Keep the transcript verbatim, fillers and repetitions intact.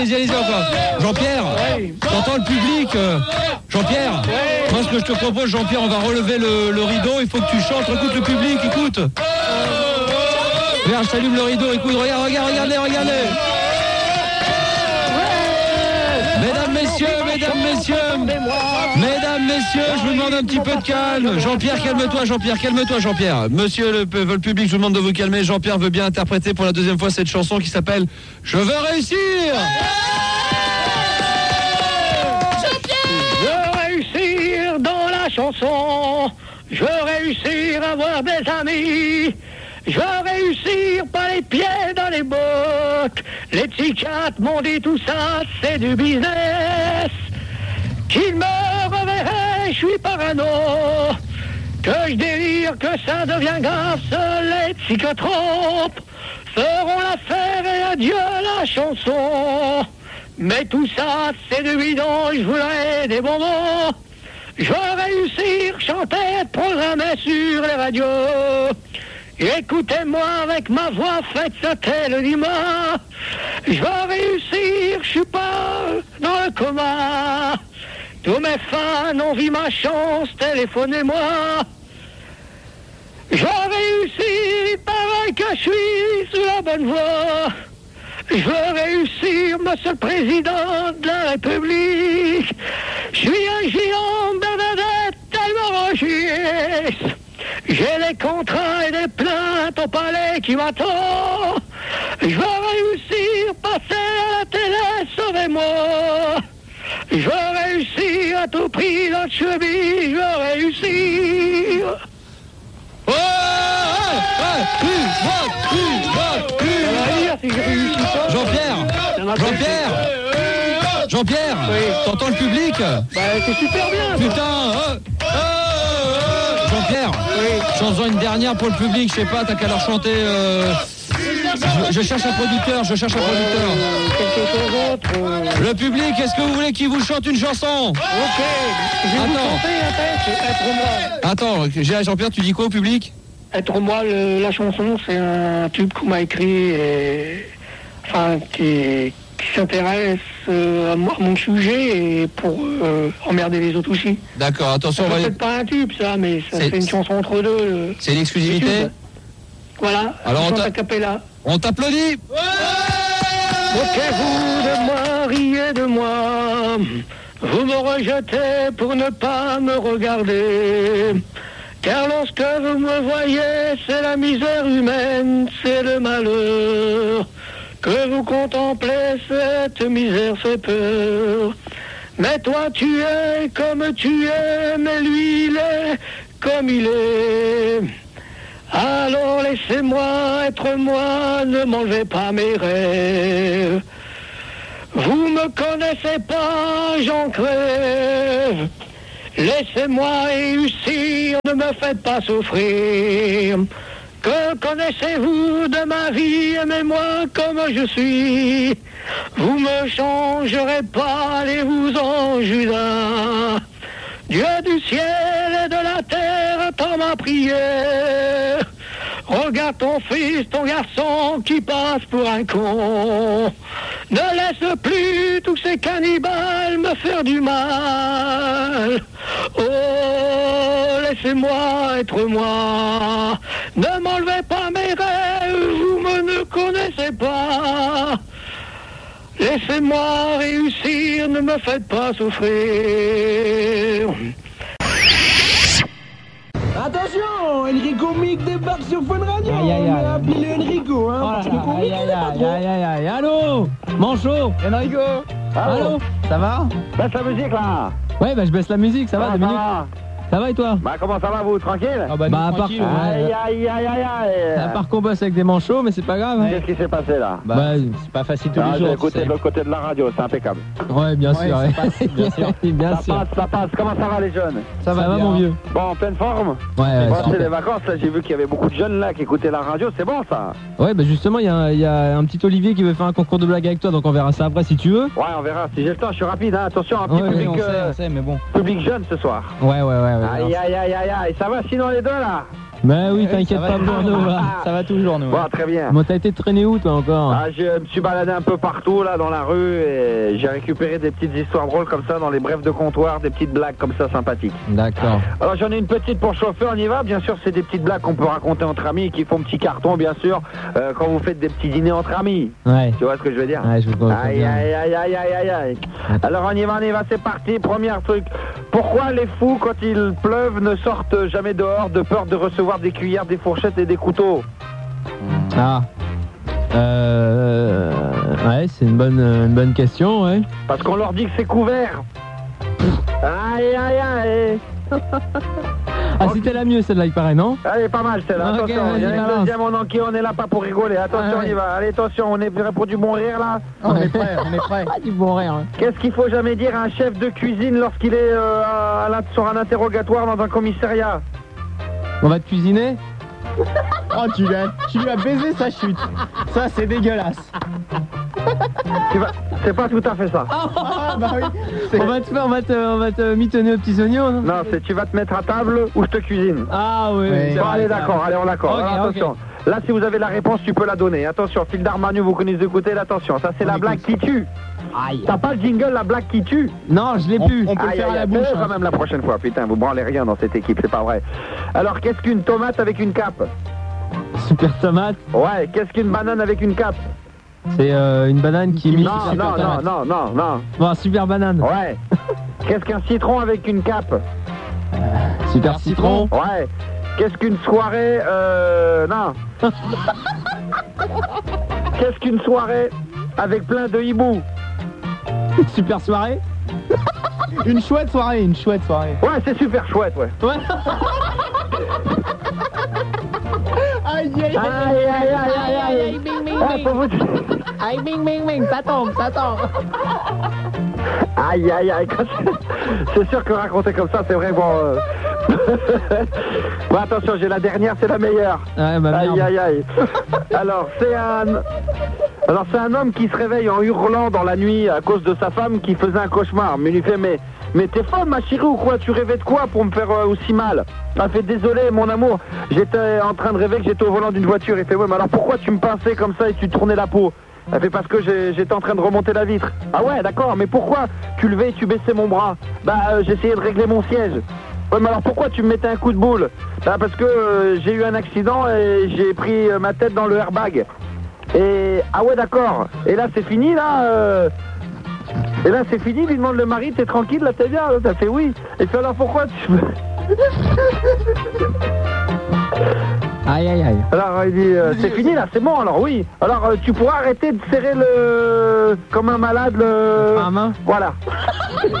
Allez-y, allez-y encore. Jean-Pierre, oui. T'entends le public euh, Jean-Pierre, oui. Moi ce que je te propose, Jean-Pierre, on va relever le, le rideau. Il faut que tu chantes. Écoute le public, écoute. Regarde, je t'allume le rideau. Écoute, regarde, regarde, regardez, regardez. Mesdames, messieurs, mesdames, messieurs, mesdames, messieurs, je vous demande un petit peu de calme. Jean-Pierre, calme-toi, Jean-Pierre, calme-toi, Jean-Pierre. Monsieur le, le public, je vous demande de vous calmer. Jean-Pierre veut bien interpréter pour la deuxième fois cette chanson qui s'appelle « Je veux réussir ». Je veux réussir dans la chanson. Je veux réussir à avoir des amis. Je veux réussir pas les pieds dans les bottes. Les psychiatres m'ont dit tout ça, c'est du business. Qu'ils me reverraient, je suis parano. Que je délire, que ça devient grave, seuls les psychotropes feront l'affaire et adieu la chanson. Mais tout ça, c'est du bidon, je voudrais des bonbons. Je veux réussir, chanter, être programmé sur les radios. Écoutez-moi avec ma voix, faites sauter le dimanche. Je veux réussir, je suis pas dans le coma. Tous mes fans ont vu ma chance, téléphonez-moi. Je veux réussir, il paraît que je suis sous la bonne voie. Je veux réussir, monsieur le président de la République. Je suis un géant, Bernadette, tellement registre. J'ai les contrats et des plaintes au palais qui m'attendent. Je veux réussir, passer à la télé, sauvez-moi. Je veux réussir à tout prix dans le cheville, je veux réussir. Oh, Jean-Pierre, Jean-Pierre, Jean-Pierre, oui. T'entends le public? Bah c'est super bien. Putain, oh, oh, oh. Jean-Pierre, oui. Chanson une dernière pour le public, je sais pas, t'as qu'à leur chanter. Euh... Je, je cherche un producteur, je cherche un producteur. Euh, quelque chose d'autre. Euh... Le public, est-ce que vous voulez qu'il vous chante une chanson? Ok, je vais vous chanter après, c'est Être moi. Attends, Jean-Pierre, tu dis quoi au public? Être moi, le, la chanson, c'est un tube qu'on m'a écrit et enfin qui, qui s'intéresse euh, à, moi, à mon sujet et pour euh, emmerder les autres aussi. D'accord, attention. C'est va... peut-être pas un tube ça, mais ça c'est une chanson entre deux. Le... C'est l'exclusivité. Voilà. Alors on, t'a... on t'applaudit. Moquez-vous de moi, riez de moi. Vous me rejetez pour ne pas me regarder. Car lorsque vous me voyez, c'est la misère humaine, c'est le malheur. Que vous contemplez, cette misère fait peur. Mais toi tu es comme tu es, mais lui il est comme il est. Alors laissez-moi être moi, ne m'enlevez pas mes rêves. Vous me connaissez pas, j'en crève. Laissez-moi réussir, ne me faites pas souffrir. Que connaissez-vous de ma vie? Aimez-moi comme je suis. Vous me changerez pas, allez-vous-en, Judas. Dieu du ciel et de la terre, attends ma prière. Regarde ton fils, ton garçon qui passe pour un con. Ne laisse plus tous ces cannibales me faire du mal. Oh, laissez-moi être moi. Ne m'enlevez pas mes rêves, vous me ne connaissez pas. Laissez-moi réussir, ne me faites pas souffrir. Attention, Enrico Mic débarque sur Fun Radio. Aïe, aïe, aïe. On a appelé Enrico, hein. Oh, Enrico Mic, aïe, aïe, aïe, aïe, aïe, allô Manchot Enrico. Allô, allô Ça va? Baisse la musique là. Ouais, bah je baisse la musique, ça va, ah, deux ça minutes. va. Ça va et toi? Bah comment ça va vous, tranquille? Ah bah, bah à part aïe, aïe, aïe, aïe, aïe. À part qu'on bosse avec des manchots, mais c'est pas grave. Hein. Qu'est-ce qui s'est passé là? Bah, bah c'est pas facile tous ah, les jours. J'ai écouté de l'autre côté de la radio, c'est impeccable. Ouais, bien ouais, sûr. Ouais. Ça passe, bien sûr. bien ça sûr. passe, ça passe. Comment ça va les jeunes? Ça va, ça va mon vieux. Bon, en pleine forme? Ouais, ouais. Bon, c'est les vacances là, j'ai vu qu'il y avait beaucoup de jeunes là qui écoutaient la radio, c'est bon ça? Ouais, bah justement, il y, y a un petit Olivier qui veut faire un concours de blagues avec toi, donc on verra ça après si tu veux. Ouais, on verra. Si j'ai le temps, je suis rapide, hein. Attention, un petit ouais, public, on sait, euh, on sait, mais bon. public jeune ce soir. Ouais, ouais, ouais. ouais aïe, aïe, aïe, aïe, aïe. Ça va sinon les deux là? Bah oui, t'inquiète pas pour nous, là. Ça va toujours, nous. Bon, très bien. Bon, t'as été traîné où, toi, encore? Ah, je me suis baladé un peu partout là dans la rue et j'ai récupéré des petites histoires drôles comme ça dans les brefs de comptoir, des petites blagues comme ça sympathiques. D'accord. Alors j'en ai une petite pour chauffer, on y va. Bien sûr, c'est des petites blagues qu'on peut raconter entre amis et qui font petit carton, bien sûr, euh, quand vous faites des petits dîners entre amis. Ouais. Tu vois ce que je veux dire? Ouais, je vois Aïe, bien. aïe, aïe, aïe, aïe, aïe, aïe. Alors on y va, on y va, c'est parti. Premier truc. Pourquoi les fous, quand il pleuve, ne sortent jamais dehors de peur de recevoir des cuillères, des fourchettes et des couteaux? Ah. Euh... Ouais, c'est une bonne, une bonne question, ouais. Parce qu'on leur dit que c'est couvert. Aïe, aïe, aïe. Ah, c'était la mieux, celle-là, il paraît, non? Allez, pas mal celle-là. Ok, Attention, il y a vas-y, une balance. deuxième en enquête, on est là pas pour rigoler. Attention, Ah, on y ouais. va. Allez, attention, on est prêt pour du bon rire là. On est prêt, on est prêt. Ah, du bon rire, hein. Qu'est-ce qu'il faut jamais dire à un chef de cuisine lorsqu'il est euh, à l'in- sur un interrogatoire dans un commissariat? On va te cuisiner? Oh, tu lui, as, tu lui as baisé sa chute. Ça, c'est dégueulasse. Tu vas... C'est pas tout à fait ça. Ah, bah oui. On va te faire, on va te, on va te mitonner aux petits oignons, non? Non, c'est tu vas te mettre à table ou je te cuisine. Ah oui, Oui. c'est Bon, vrai, allez, c'est d'accord, vrai. allez, on l'accorde. Ok, Alors, ok. attention. Là, si vous avez la réponse, tu peux la donner. Attention, fil d'Armanu, vous connaissez écouter, attention. Ça, c'est la blague qui tue. Aïe. T'as pas le jingle, la blague qui tue? Non, je l'ai On, plus. on peut le Aïe, faire aïe, à la aïe, bouche. fais-le hein. quand même la prochaine fois, putain, vous branlez rien dans cette équipe, c'est pas vrai. Alors, qu'est-ce qu'une tomate avec une cape? Super tomate. Ouais, qu'est-ce qu'une banane avec une cape? C'est euh, une banane qui imite Non, super non, non, tomate. non, non, non. Bon, super banane. Ouais. Qu'est-ce qu'un citron avec une cape? Super citron. Ouais. Qu'est-ce qu'une soirée, euh, non. Qu'est-ce qu'une soirée avec plein de hiboux? Super soirée. Une chouette soirée, une chouette soirée. Ouais, c'est super chouette, ouais. Ouais. Aïe, aïe, Aïe, aïe, aïe, aïe, aïe. Ah, faut vous dire- Aïe, bing, bing, bing, ça tombe, ça tombe. Aïe, aïe, aïe. quand c'est- C'est sûr que raconter comme ça, c'est vraiment... euh, Bon, attention, j'ai la dernière, c'est la meilleure. Ouais, bah merde. Aïe, aïe, aïe. Alors, c'est un... Alors, c'est un homme qui se réveille en hurlant dans la nuit à cause de sa femme qui faisait un cauchemar. Mais il lui fait, mais... Mais t'es folle, ma chérie, ou quoi? Tu rêvais de quoi pour me faire euh, aussi mal? Elle fait, désolé, mon amour, j'étais en train de rêver que j'étais au volant d'une voiture. Il fait, ouais, mais alors pourquoi tu me pinçais comme ça et tu tournais la peau? Elle fait, parce que j'ai- j'étais en train de remonter la vitre. Ah ouais, d'accord, mais pourquoi tu levais et tu baissais mon bras? Bah, euh, j'essayais de régler mon siège. Ouais, mais alors pourquoi tu me mettais un coup de boule? Bah, parce que euh, j'ai eu un accident et j'ai pris euh, ma tête dans le airbag. Et, ah ouais, d'accord. Et là, c'est fini, là euh... Et là, c'est fini, lui demande le mari, t'es tranquille, là, t'es bien? Ça fait oui. Et fait, alors pourquoi tu... Aïe, aïe, aïe. Alors, il dit, euh, c'est fini, là, c'est bon, alors oui. Alors, euh, tu pourras arrêter de serrer le... Comme un malade, le... Par la main. Voilà.